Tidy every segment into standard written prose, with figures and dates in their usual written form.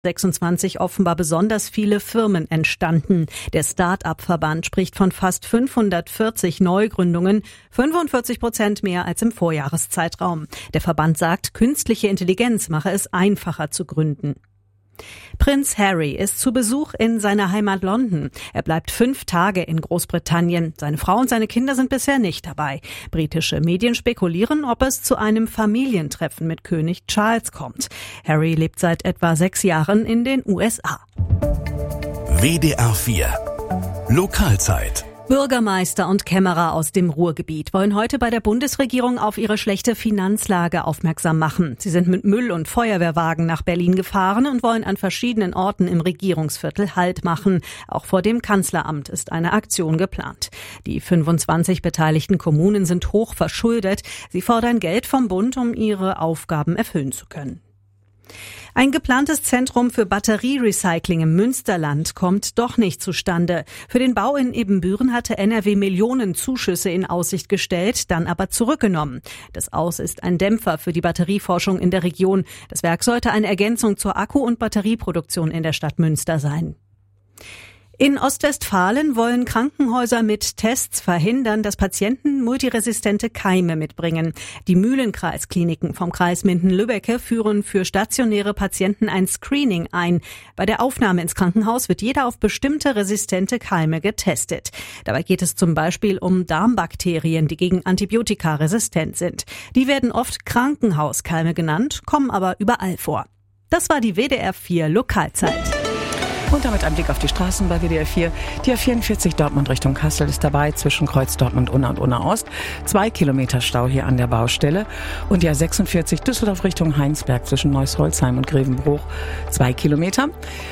26 offenbar besonders viele Firmen entstanden. Der Start-up-Verband spricht von fast 540 Neugründungen, 45% mehr als im Vorjahreszeitraum. Der Verband sagt, künstliche Intelligenz mache es einfacher zu gründen. Prinz Harry ist zu Besuch in seiner Heimat London. Er bleibt 5 Tage in Großbritannien. Seine Frau und seine Kinder sind bisher nicht dabei. Britische Medien spekulieren, ob es zu einem Familientreffen mit König Charles kommt. Harry lebt seit etwa 6 Jahren in den USA. WDR 4 Lokalzeit. Bürgermeister und Kämmerer aus dem Ruhrgebiet wollen heute bei der Bundesregierung auf ihre schlechte Finanzlage aufmerksam machen. Sie sind mit Müll- und Feuerwehrwagen nach Berlin gefahren und wollen an verschiedenen Orten im Regierungsviertel Halt machen. Auch vor dem Kanzleramt ist eine Aktion geplant. Die 25 beteiligten Kommunen sind hoch verschuldet. Sie fordern Geld vom Bund, um ihre Aufgaben erfüllen zu können. Ein geplantes Zentrum für Batterierecycling im Münsterland kommt doch nicht zustande. Für den Bau in Ibbenbüren hatte NRW Millionen Zuschüsse in Aussicht gestellt, dann aber zurückgenommen. Das Aus ist ein Dämpfer für die Batterieforschung in der Region. Das Werk sollte eine Ergänzung zur Akku- und Batterieproduktion in der Stadt Münster sein. In Ostwestfalen wollen Krankenhäuser mit Tests verhindern, dass Patienten multiresistente Keime mitbringen. Die Mühlenkreiskliniken vom Kreis Minden-Lübbecke führen für stationäre Patienten ein Screening ein. Bei der Aufnahme ins Krankenhaus wird jeder auf bestimmte resistente Keime getestet. Dabei geht es zum Beispiel um Darmbakterien, die gegen Antibiotika resistent sind. Die werden oft Krankenhauskeime genannt, kommen aber überall vor. Das war die WDR 4 Lokalzeit. Und damit ein Blick auf die Straßen bei WDR 4. Die A44 Dortmund Richtung Kassel ist dabei, zwischen Kreuz Dortmund Unna und Unna Ost. 2 Kilometer Stau hier an der Baustelle. Und die A46 Düsseldorf Richtung Heinsberg zwischen Neuss-Holzheim und Grevenbruch. 2 Kilometer.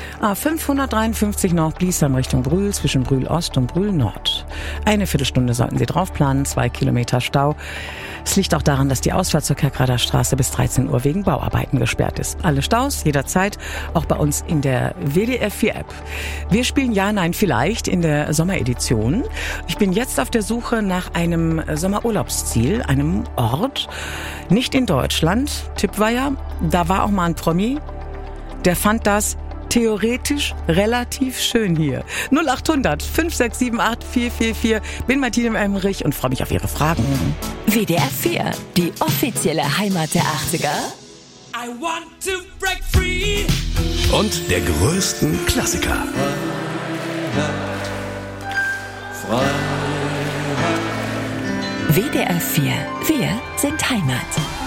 A553 Nord-Bliesheim Richtung Brühl zwischen Brühl Ost und Brühl Nord. Eine Viertelstunde sollten Sie drauf planen, 2 Kilometer Stau. Es liegt auch daran, dass die Ausfahrt zur Kerkrader Straße bis 13 Uhr wegen Bauarbeiten gesperrt ist. Alle Staus jederzeit, auch bei uns in der WDR 4 App. Wir spielen Ja, Nein, Vielleicht in der Sommeredition. Ich bin jetzt auf der Suche nach einem Sommerurlaubsziel, einem Ort. Nicht in Deutschland. Tipp war ja, da war auch mal ein Promi, der fand das theoretisch relativ schön hier. 0800 5678 444. Bin Martine Emmerich und freue mich auf Ihre Fragen. WDR 4, die offizielle Heimat der 80er. I want to break free. Und der größten Klassiker. WDR 4, wir sind Heimat.